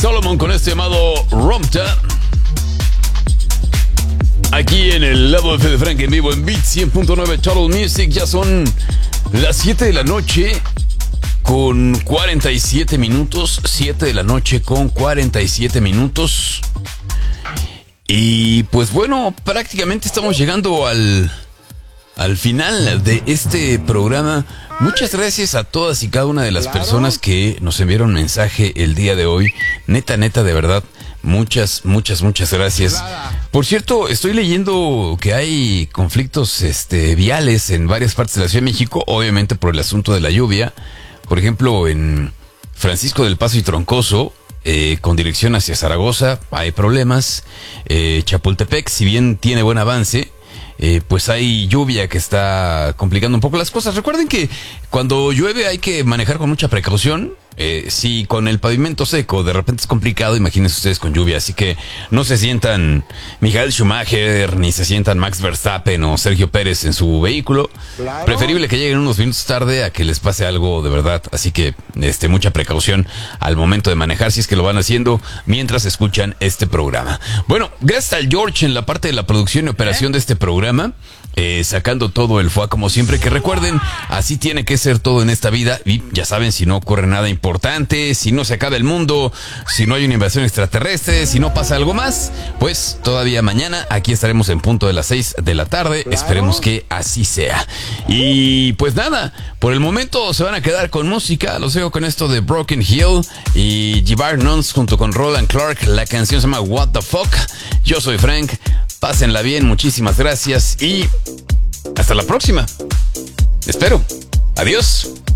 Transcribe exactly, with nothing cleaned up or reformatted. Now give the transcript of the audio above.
Solomon con este llamado Rompta. Aquí en el lado F de Frank en vivo en Beat cien punto nueve Total Music. Ya son las siete de la noche con cuarenta y siete minutos. siete de la noche con cuarenta y siete minutos. Y pues bueno, prácticamente estamos llegando al, al final de este programa. Muchas gracias a todas y cada una de las personas que nos enviaron mensaje el día de hoy. Neta, neta, de verdad, muchas, muchas, muchas gracias. Por cierto, estoy leyendo que hay conflictos este, viales en varias partes de la Ciudad de México, obviamente por el asunto de la lluvia. Por ejemplo, en Francisco del Paso y Troncoso, eh, con dirección hacia Zaragoza, hay problemas. Eh, Chapultepec, si bien tiene buen avance, Eh, pues hay lluvia que está complicando un poco las cosas. Recuerden que cuando llueve hay que manejar con mucha precaución. Eh, si con el pavimento seco de repente es complicado, imagínense ustedes con lluvia. Así que no se sientan Michael Schumacher, ni se sientan Max Verstappen o Sergio Pérez en su vehículo. Claro. Preferible que lleguen unos minutos tarde a que les pase algo de verdad. Así que este, mucha precaución al momento de manejar, si es que lo van haciendo mientras escuchan este programa. Bueno, gracias al George en la parte de la producción y operación ¿Eh? de este programa. Eh, sacando todo el foie como siempre, que recuerden, así tiene que ser todo en esta vida. Y ya saben, si no ocurre nada importante, si no se acaba el mundo, si no hay una invasión extraterrestre, si no pasa algo más, pues todavía mañana aquí estaremos en punto de las seis de la tarde. Claro. Esperemos que así sea. Y pues nada, por el momento se van a quedar con música. Los dejo con esto de Broken Hill y Jabbar Nuns junto con Roland Clark. La canción se llama What the Fuck. Yo soy Frank. Pásenla bien, muchísimas gracias y hasta la próxima. Espero. Adiós.